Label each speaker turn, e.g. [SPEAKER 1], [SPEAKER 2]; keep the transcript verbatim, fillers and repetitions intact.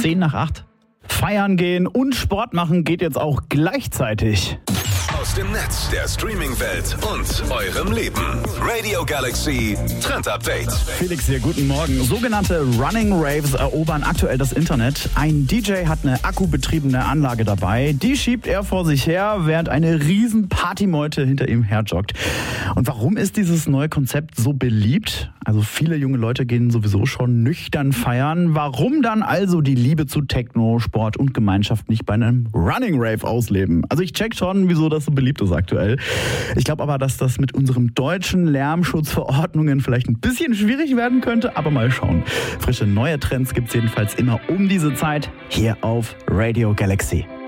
[SPEAKER 1] zehn nach acht. Feiern gehen und Sport machen geht jetzt auch gleichzeitig.
[SPEAKER 2] Aus dem Netz, der Streaming-Welt und eurem Leben. Radio Galaxy Trend Update.
[SPEAKER 1] Felix hier, guten Morgen. Sogenannte Running Raves erobern aktuell das Internet. Ein D J hat eine akkubetriebene Anlage dabei. Die schiebt er vor sich her, während eine riesen Partymeute hinter ihm herjoggt. Und warum ist dieses neue Konzept so beliebt? Also viele junge Leute gehen sowieso schon nüchtern feiern. Warum dann also die Liebe zu Techno, Sport und Gemeinschaft nicht bei einem Running Rave ausleben? Also ich check schon, wieso das so beliebt ist aktuell. Ich glaube aber, dass das mit unserem deutschen Lärmschutzverordnungen vielleicht ein bisschen schwierig werden könnte, aber mal schauen. Frische neue Trends gibt's jedenfalls immer um diese Zeit hier auf Radio Galaxy.